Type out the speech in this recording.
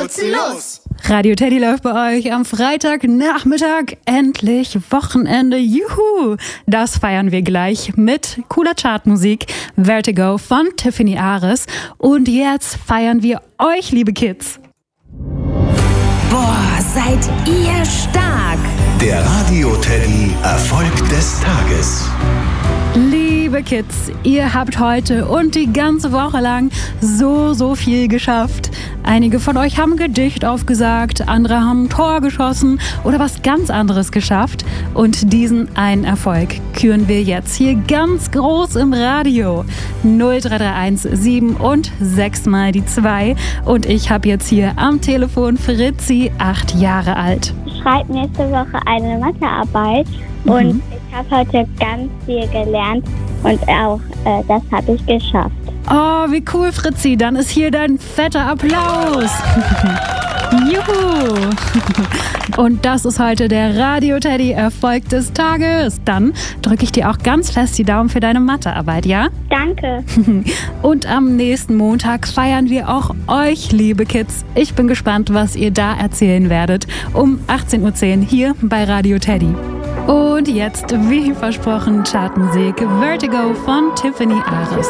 Fritzi, los! Radio Teddy läuft bei euch am Freitagnachmittag. Endlich Wochenende. Juhu! Das feiern wir gleich mit cooler Chartmusik. Vertigo von Tiffany Ares. Und jetzt feiern wir euch, liebe Kids. Boah, seid ihr stark! Der Radio Teddy Erfolg des Tages. Liebe Kids, ihr habt heute und die ganze Woche lang so viel geschafft. Einige von euch haben ein Gedicht aufgesagt, andere haben ein Tor geschossen oder was ganz anderes geschafft. Und diesen einen Erfolg küren wir jetzt hier ganz groß im Radio. 0331 7 und 6 mal die 2. Und ich habe jetzt hier am Telefon Fritzi, 8 Jahre alt. Ich schreibe nächste Woche eine Mathearbeit und ich habe heute ganz viel gelernt und auch das habe ich geschafft. Oh, wie cool, Fritzi. Dann ist hier dein fetter Applaus. Juhu. Und das ist heute der Radio Teddy Erfolg des Tages. Dann drücke ich dir auch ganz fest die Daumen für deine Mathearbeit, ja? Danke. Und am nächsten Montag feiern wir auch euch, liebe Kids. Ich bin gespannt, was ihr da erzählen werdet. Um 18.10 Uhr hier bei Radio Teddy. Und jetzt, wie versprochen, Chartmusik Vertigo von Tiffany Ares.